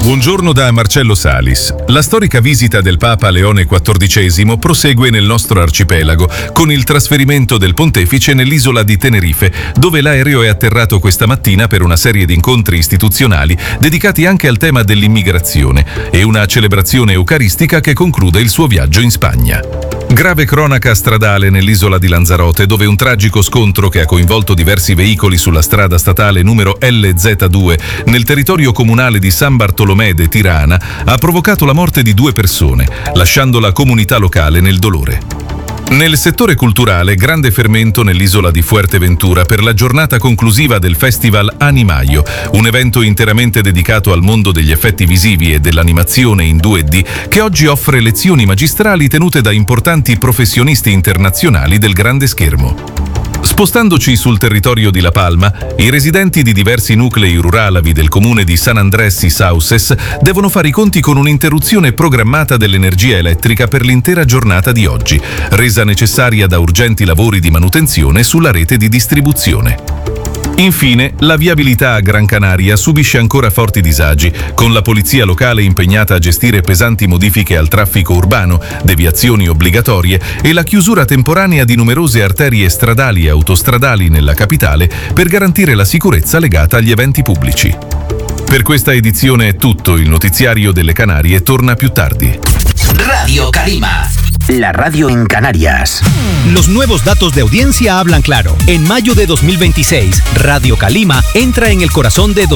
Buongiorno da Marcello Salis. La storica visita del Papa Leone XIV prosegue nel nostro arcipelago con il trasferimento del pontefice nell'isola di Tenerife, dove l'aereo è atterrato questa mattina per una serie di incontri istituzionali dedicati anche al tema dell'immigrazione e una celebrazione eucaristica che conclude il suo viaggio in Spagna. Grave cronaca stradale nell'isola di Lanzarote, dove un tragico scontro che ha coinvolto diversi veicoli sulla strada statale numero LZ2 nel territorio comunale di San Bartolomé de Tirana ha provocato la morte di 2 persone, lasciando la comunità locale nel dolore. Nel settore culturale, grande fermento nell'isola di Fuerteventura per la giornata conclusiva del Festival Animaio, un evento interamente dedicato al mondo degli effetti visivi e dell'animazione in 2D, che oggi offre lezioni magistrali tenute da importanti professionisti internazionali del grande schermo. Spostandoci sul territorio di La Palma, i residenti di diversi nuclei ruralavi del comune di San Andrés y Sauces devono fare i conti con un'interruzione programmata dell'energia elettrica per l'intera giornata di oggi, resa necessaria da urgenti lavori di manutenzione sulla rete di distribuzione. Infine, la viabilità a Gran Canaria subisce ancora forti disagi, con la polizia locale impegnata a gestire pesanti modifiche al traffico urbano, deviazioni obbligatorie e la chiusura temporanea di numerose arterie stradali e autostradali nella capitale per garantire la sicurezza legata agli eventi pubblici. Per questa edizione è tutto, il notiziario delle Canarie torna più tardi. Radio Calima, la radio en Canarias. Los nuevos datos de audiencia hablan claro. En mayo de 2026, Radio Calima entra en el corazón de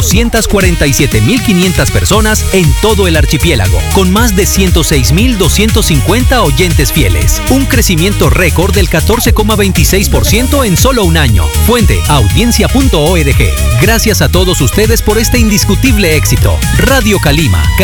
247.500 personas en todo el archipiélago, con más de 106.250 oyentes fieles. Un crecimiento récord del 14,26% en solo un año. Fuente, audiencia.org. Gracias a todos ustedes por este indiscutible éxito. Radio Calima,